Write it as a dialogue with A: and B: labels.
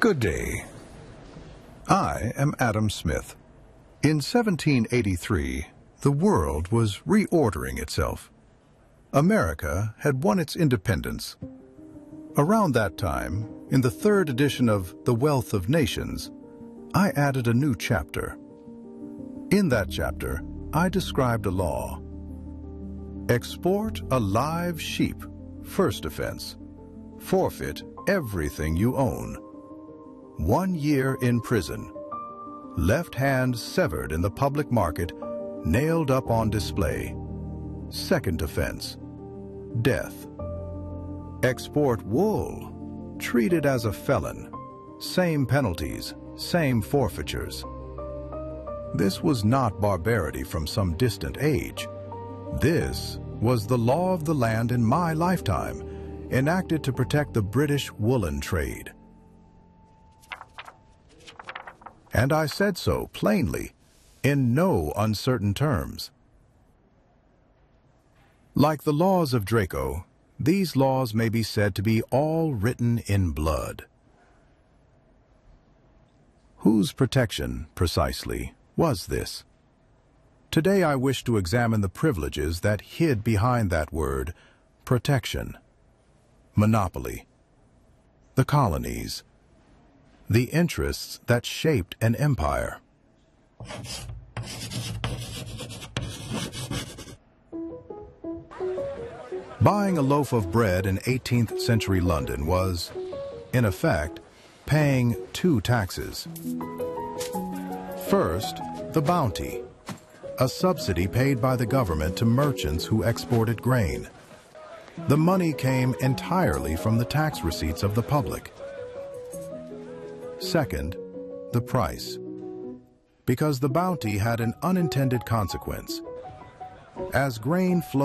A: Good day. I am Adam Smith. In 1783, the world was reordering itself. America had won its independence. Around that time, in the third edition of The Wealth of Nations, I added a new chapter. In that chapter, I described a law. Export a live sheep, first offense. Forfeit everything you own. 1 year in prison. Left hand severed in the public market, nailed up on display. Second offense. Death. Export wool. Treated as a felon. Same penalties, same forfeitures. This was not barbarity from some distant age. This was the law of the land in my lifetime, enacted to protect the British woolen trade. And I said so plainly, in no uncertain terms. Like the laws of Draco, these laws may be said to be all written in blood. Whose protection, precisely, was this? Today I wish to examine the privileges that hid behind that word, protection. Monopoly. The colonies. The interests that shaped an empire. Buying a loaf of bread in 18th century London was, in effect, paying two taxes. First, the bounty, a subsidy paid by the government to merchants who exported grain. The money came entirely from the tax receipts of the public. Second, the price, because the bounty had an unintended consequence. As grain flowed